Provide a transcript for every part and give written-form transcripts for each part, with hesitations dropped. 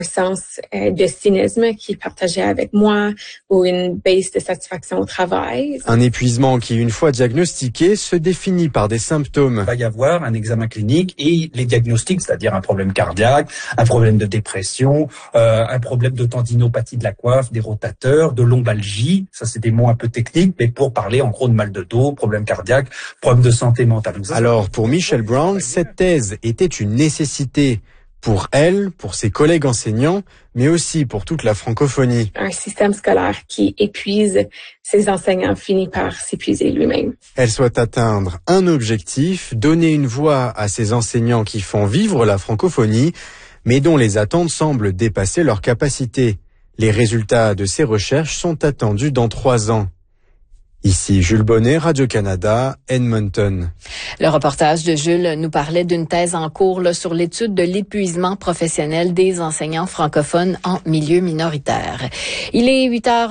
sens de cynisme qu'il partageait avec moi ou une baisse de satisfaction au travail. Un épuisement qui, une fois diagnostiqué, se définit par des symptômes. Il va y avoir un examen clinique et les diagnostics, c'est-à-dire un problème cardiaque, un problème de dépression, un problème de tendinopathie de la coiffe, des rotateurs, de lombalgie. Ça, c'est des mots un peu techniques, mais pour parler en gros de mal de dos, problème cardiaque, problème de santé mentale. Alors, pour Michelle Brown, cette thèse était une nécessité. Pour elle, pour ses collègues enseignants, mais aussi pour toute la francophonie. Un système scolaire qui épuise ses enseignants finit par s'épuiser lui-même. Elle souhaite atteindre un objectif, donner une voix à ces enseignants qui font vivre la francophonie, mais dont les attentes semblent dépasser leurs capacités. Les résultats de ces recherches sont attendus dans 3 ans. Ici Jules Bonnet, Radio-Canada, Edmonton. Le reportage de Jules nous parlait d'une thèse en cours sur l'étude de l'épuisement professionnel des enseignants francophones en milieu minoritaire. Il est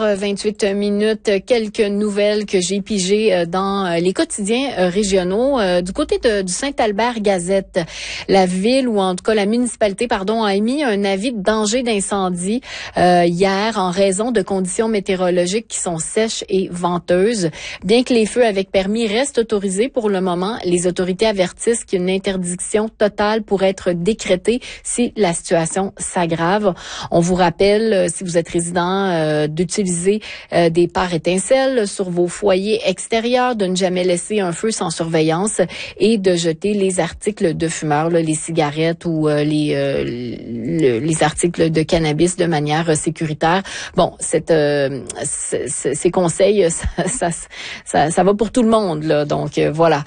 8h28. Quelques nouvelles que j'ai pigées dans les quotidiens régionaux. Du côté du Saint-Albert Gazette, la ville, ou en tout cas la municipalité, a émis un avis de danger d'incendie hier en raison de conditions météorologiques qui sont sèches et venteuses. Bien que les feux avec permis restent autorisés pour le moment, les autorités avertissent qu'une interdiction totale pourrait être décrétée si la situation s'aggrave. On vous rappelle, si vous êtes résident, d'utiliser des pares étincelles sur vos foyers extérieurs, de ne jamais laisser un feu sans surveillance et de jeter les articles de fumeurs, les cigarettes ou les articles de cannabis de manière sécuritaire. Bon, ces conseils, ça va pour tout le monde, là. Donc voilà.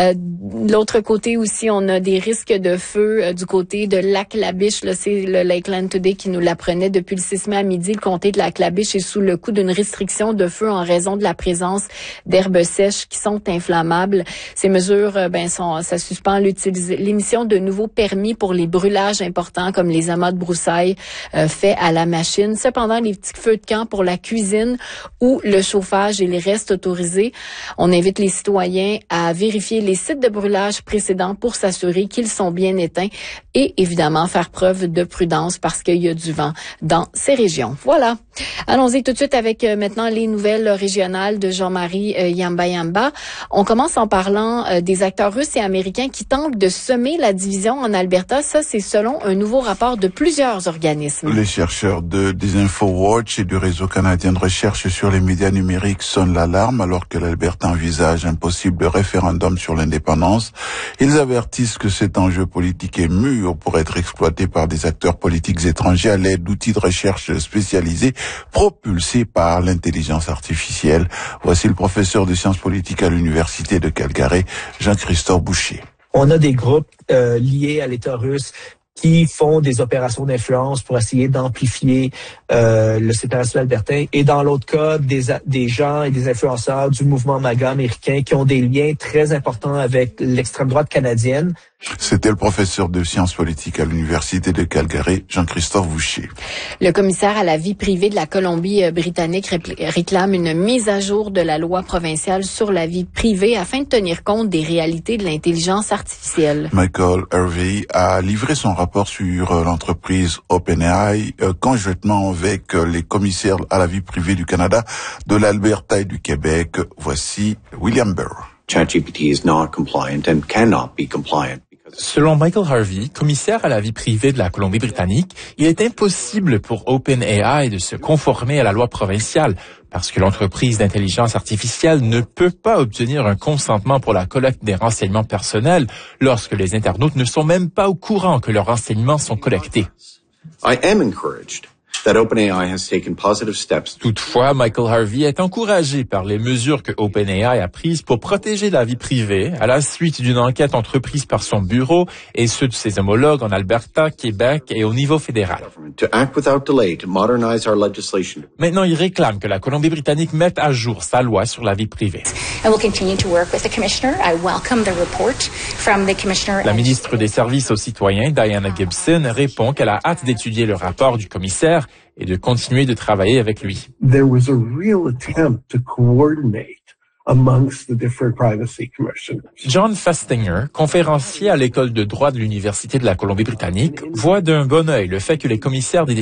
De l'autre côté aussi, on a des risques de feu du côté de Lac-la-Biche. Là, c'est le Lakeland Today qui nous l'apprenait. Depuis le 6 mai à midi, le comté de Lac-la-Biche est sous le coup d'une restriction de feu en raison de la présence d'herbes sèches qui sont inflammables. Ces mesures, ça suspend l'émission de nouveaux permis pour les brûlages importants comme les amas de broussailles faits à la machine. Cependant, les petits feux de camp pour la cuisine ou le chauffage et les restes autorisés. On invite les citoyens à vérifier les sites de brûlage précédents pour s'assurer qu'ils sont bien éteints et évidemment faire preuve de prudence parce qu'il y a du vent dans ces régions. Voilà. Allons-y tout de suite avec maintenant les nouvelles régionales de Jean-Marie Yamba. On commence en parlant des acteurs russes et américains qui tentent de semer la division en Alberta. Ça, c'est selon un nouveau rapport de plusieurs organismes. Les chercheurs de DisinfoWatch et du réseau canadien de recherche sur les médias numériques sonnent l'alarme alors que l'Alberta envisage un possible référendum sur l'indépendance. Ils avertissent que cet enjeu politique est mûr pour être exploité par des acteurs politiques étrangers à l'aide d'outils de recherche spécialisés propulsés par l'intelligence artificielle. Voici le professeur de sciences politiques à l'Université de Calgary, Jean-Christophe Boucher. On a des groupes liés à l'État russe qui font des opérations d'influence pour essayer d'amplifier le séparation albertain. Et dans l'autre cas, des gens et des influenceurs du mouvement MAGA américain qui ont des liens très importants avec l'extrême droite canadienne. C'était le professeur de sciences politiques à l'Université de Calgary, Jean-Christophe Boucher. Le commissaire à la vie privée de la Colombie-Britannique réclame une mise à jour de la loi provinciale sur la vie privée afin de tenir compte des réalités de l'intelligence artificielle. Michael Harvey a livré son rapport sur l'entreprise OpenAI conjointement avec les commissaires à la vie privée du Canada, de l'Alberta et du Québec. Voici William Burr. ChatGPT is not compliant and cannot be compliant. Selon Michael Harvey, commissaire à la vie privée de la Colombie-Britannique, il est impossible pour OpenAI de se conformer à la loi provinciale parce que l'entreprise d'intelligence artificielle ne peut pas obtenir un consentement pour la collecte des renseignements personnels lorsque les internautes ne sont même pas au courant que leurs renseignements sont collectés. I am encouraged that OpenAI has taken positive steps. Toutefois, Michael Harvey est encouragé par les mesures que OpenAI a prises pour protéger la vie privée à la suite d'une enquête entreprise par son bureau et ceux de ses homologues en Alberta, Québec et au niveau fédéral. Maintenant, il réclame que la Colombie-Britannique mette à jour sa loi sur la vie privée. La ministre des Services aux citoyens, Diana Gibson, répond qu'elle a hâte d'étudier le rapport du commissaire et de continuer de travailler avec lui. There was a real attempt to coordinate amongst the different privacy commissioners. John Festinger, conférencier à l'école de droit de l'Université de la Colombie-Britannique, voit d'un bon œil le fait que les commissaires des